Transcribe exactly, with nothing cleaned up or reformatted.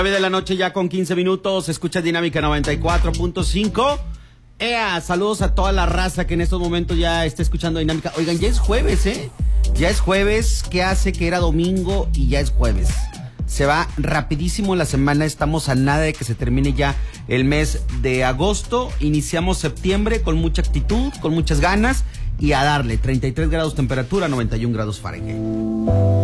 nueve de la noche ya con quince minutos, escucha Dinámica noventa y cuatro punto cinco. Ea, saludos a toda la raza que en estos momentos ya está escuchando Dinámica. Oigan, ya es jueves, ¿eh? Ya es jueves, ¿qué hace que era domingo y ya es jueves? Se va rapidísimo la semana, estamos a nada de que se termine ya el mes de agosto. Iniciamos septiembre con mucha actitud, con muchas ganas y a darle treinta y tres grados temperatura, noventa y uno grados Fahrenheit.